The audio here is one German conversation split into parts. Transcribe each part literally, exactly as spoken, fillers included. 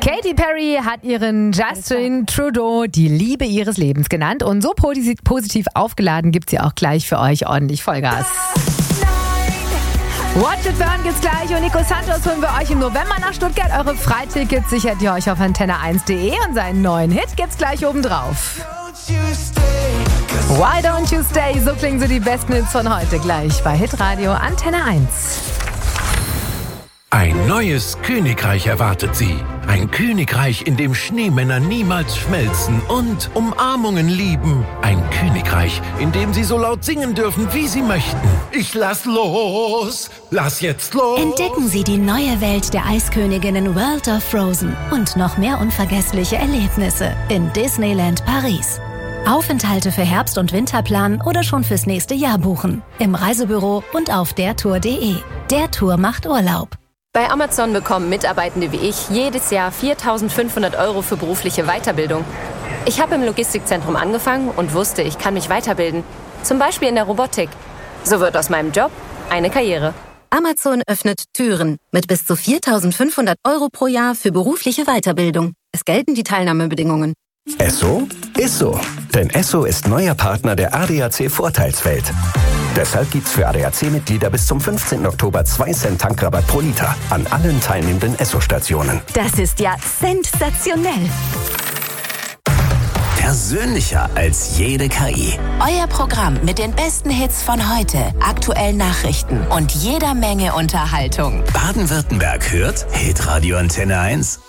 Katy Perry hat ihren Justin Trudeau die Liebe ihres Lebens genannt und so positiv aufgeladen gibt sie auch gleich für euch ordentlich Vollgas. Watch It Burn geht's gleich und Nico Santos holen wir euch im November nach Stuttgart. Eure Freitickets sichert ihr euch auf antenne eins punkt de und seinen neuen Hit gibt's gleich oben drauf. Why Don't You Stay? So klingen so die besten Hits von heute gleich bei Hitradio Antenne eins. Ein neues Königreich erwartet Sie. Ein Königreich, in dem Schneemänner niemals schmelzen und Umarmungen lieben. Ein Königreich, in dem Sie so laut singen dürfen, wie Sie möchten. Ich lass los, lass jetzt los. Entdecken Sie die neue Welt der Eisköniginnen World of Frozen und noch mehr unvergessliche Erlebnisse in Disneyland Paris. Aufenthalte für Herbst- und Winterplan oder schon fürs nächste Jahr buchen. Im Reisebüro und auf dertour punkt de. Der Tour macht Urlaub. Bei Amazon bekommen Mitarbeitende wie ich jedes Jahr viertausendfünfhundert Euro für berufliche Weiterbildung. Ich habe im Logistikzentrum angefangen und wusste, ich kann mich weiterbilden. Zum Beispiel in der Robotik. So wird aus meinem Job eine Karriere. Amazon öffnet Türen mit bis zu viertausendfünfhundert Euro pro Jahr für berufliche Weiterbildung. Es gelten die Teilnahmebedingungen. Esso ist so. Denn Esso ist neuer Partner der A D A C-Vorteilswelt. Deshalb gibt's für A D A C-Mitglieder bis zum fünfzehnten Oktober zwei Cent Tankrabatt pro Liter an allen teilnehmenden Esso-Stationen. Das ist ja sensationell. Persönlicher als jede K I. Euer Programm mit den besten Hits von heute, aktuellen Nachrichten und jeder Menge Unterhaltung. Baden-Württemberg hört Hitradio Antenne eins.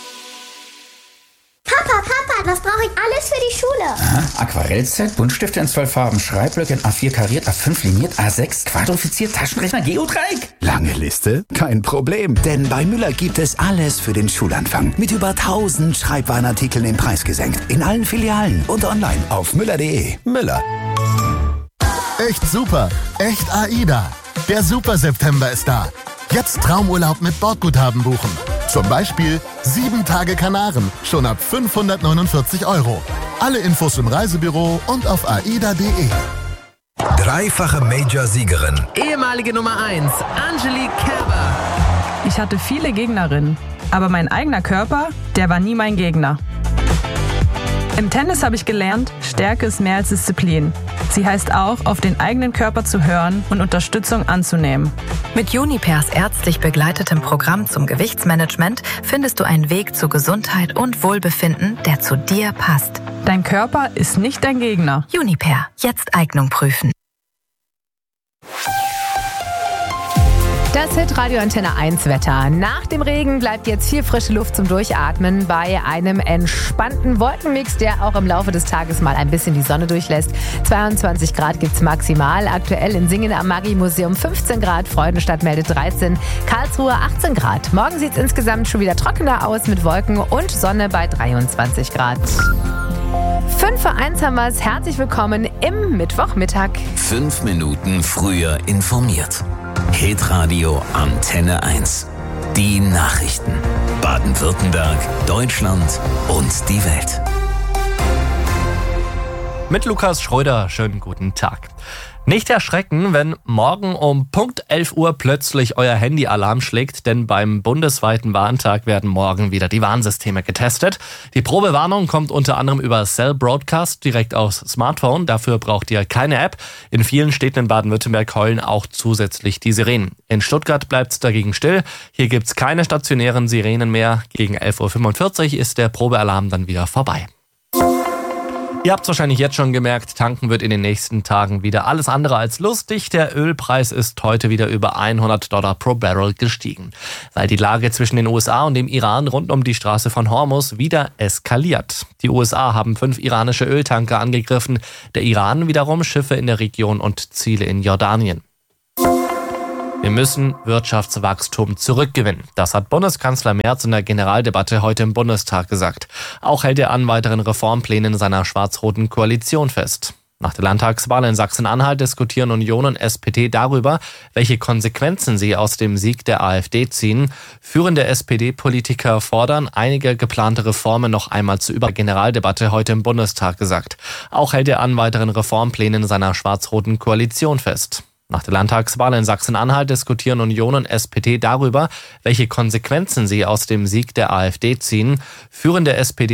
Papa, Papa, was brauche ich alles für die Schule? Aha, Aquarellset, Buntstifte in zwölf Farben, Schreibblöcke in A vier kariert, A fünf liniert, A sechs quadrifiziert, Taschenrechner, Geodreieck. Lange Liste? Kein Problem, denn bei Müller gibt es alles für den Schulanfang. Mit über tausend Schreibwarenartikeln im Preis gesenkt. In allen Filialen und online auf müller punkt de. Müller. Echt super, echt AIDA. Der Super September ist da. Jetzt Traumurlaub mit Bordguthaben buchen. Zum Beispiel sieben Tage Kanaren, schon ab fünfhundertneunundvierzig Euro. Alle Infos im Reisebüro und auf aida punkt de. Dreifache Major-Siegerin. Ehemalige Nummer eins, Angelique Kerber. Ich hatte viele Gegnerinnen, aber mein eigener Körper, der war nie mein Gegner. Im Tennis habe ich gelernt, Stärke ist mehr als Disziplin. Sie heißt auch, auf den eigenen Körper zu hören und Unterstützung anzunehmen. Mit Junipers ärztlich begleitetem Programm zum Gewichtsmanagement findest du einen Weg zu Gesundheit und Wohlbefinden, der zu dir passt. Dein Körper ist nicht dein Gegner. Juniper, jetzt Eignung prüfen. Das Hitradio Antenne eins Wetter. Nach dem Regen bleibt jetzt viel frische Luft zum Durchatmen bei einem entspannten Wolkenmix, der auch im Laufe des Tages mal ein bisschen die Sonne durchlässt. zweiundzwanzig Grad gibt's maximal. Aktuell in Singen am Maggi-Museum fünfzehn Grad, Freudenstadt meldet dreizehn, Karlsruhe achtzehn Grad. Morgen sieht's insgesamt schon wieder trockener aus mit Wolken und Sonne bei dreiundzwanzig Grad. fünf vor eins haben wir's. Herzlich willkommen im Mittwochmittag. Fünf Minuten früher informiert. Hitradio Antenne eins. Die Nachrichten. Baden-Württemberg, Deutschland und die Welt. Mit Lukas Schröder, schönen guten Tag. Nicht erschrecken, wenn morgen um Punkt elf Uhr plötzlich euer Handyalarm schlägt, denn beim bundesweiten Warntag werden morgen wieder die Warnsysteme getestet. Die Probewarnung kommt unter anderem über Cell Broadcast direkt aufs Smartphone. Dafür braucht ihr keine App. In vielen Städten in Baden-Württemberg heulen auch zusätzlich die Sirenen. In Stuttgart bleibt es dagegen still. Hier gibt's keine stationären Sirenen mehr. Gegen elf Uhr fünfundvierzig ist der Probealarm dann wieder vorbei. Ihr habt es wahrscheinlich jetzt schon gemerkt, tanken wird in den nächsten Tagen wieder alles andere als lustig. Der Ölpreis ist heute wieder über hundert Dollar pro Barrel gestiegen, weil die Lage zwischen den U S A und dem Iran rund um die Straße von Hormuz wieder eskaliert. Die U S A haben fünf iranische Öltanker angegriffen, der Iran wiederum Schiffe in der Region und Ziele in Jordanien. Wir müssen Wirtschaftswachstum zurückgewinnen. Das hat Bundeskanzler Merz in der Generaldebatte heute im Bundestag gesagt. Auch hält er an weiteren Reformplänen seiner schwarz-roten Koalition fest. Nach der Landtagswahl in Sachsen-Anhalt diskutieren Union und S P D darüber, welche Konsequenzen sie aus dem Sieg der AfD ziehen. Führende S P D-Politiker fordern, einige geplante Reformen noch einmal zu über Generaldebatte heute im Bundestag gesagt. Auch hält er an weiteren Reformplänen seiner schwarz-roten Koalition fest. Nach der Landtagswahl in Sachsen-Anhalt diskutieren Union und S P D darüber, welche Konsequenzen sie aus dem Sieg der AfD ziehen. Führende S P D